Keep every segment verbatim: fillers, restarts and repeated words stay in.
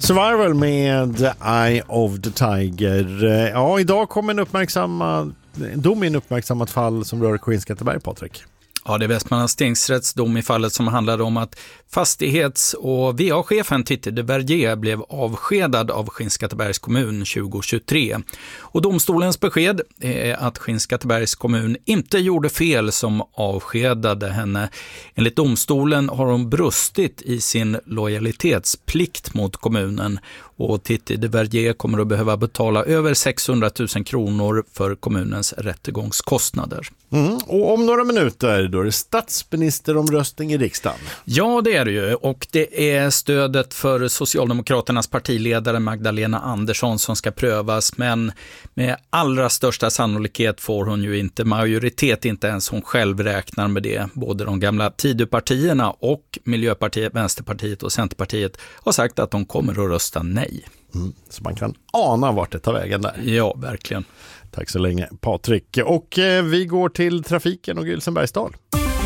Survival med Eye of the Tiger. Ja, idag kom en uppmärksammad dom i en uppmärksammat fall som rör Skinnskatteberg, Patrik. Ja, det är Västmanlands tingsrätts dom i fallet som handlade om att fastighets- och V A-chefen Titti de Verdier blev avskedad av Skinnskattebergs kommun tjugohundratjugotre. Och domstolens besked är att Skinnskattebergs kommun inte gjorde fel som avskedade henne. Enligt domstolen har hon brustit i sin lojalitetsplikt mot kommunen. Och Titti de Verdier kommer att behöva betala över sexhundratusen kronor för kommunens rättegångskostnader. Mm, och om några minuter då är det statsministeromröstning i riksdagen. Ja, det är det ju. Och det är stödet för Socialdemokraternas partiledare Magdalena Andersson som ska prövas. Men med allra största sannolikhet får hon ju inte majoritet, inte ens hon själv räknar med det. Både de gamla Tidöpartierna och Miljöpartiet, Vänsterpartiet och Centerpartiet har sagt att de kommer att rösta nej. Mm, så man kan ana vart det tar vägen där. Ja, verkligen. Tack så länge, Patrik. Och eh, vi går till trafiken och Gylsenbergsdal.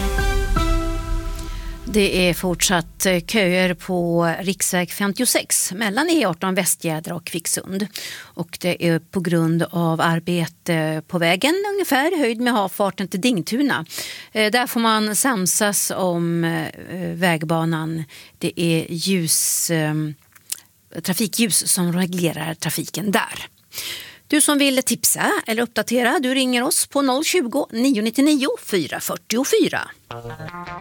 Det är fortsatt köer på riksväg femtiosex mellan E arton Västgädra och Kvicksund. Och det är på grund av arbete på vägen ungefär höjd med havfarten till Dingtuna. Eh, där får man samsas om eh, vägbanan. Det är ljus, eh, trafikljus som reglerar trafiken där. Du som vill tipsa eller uppdatera, du ringer oss på noll tjugo, nio nio nio, fyra fyra fyra.